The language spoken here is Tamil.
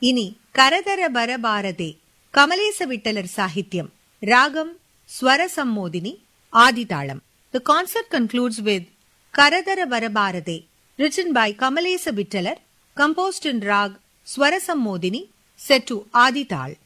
இனி கரதர பரபாரதே கமலேச விட்டலர் சாகித்யம். ராகம் ஸ்வரசம்மோதினி, ஆதிதாளம். The concert concludes with Karadara Varabarade, written by Kamalesa Vittalar, composed in Rag Swarasammodini, set to Adi Tal.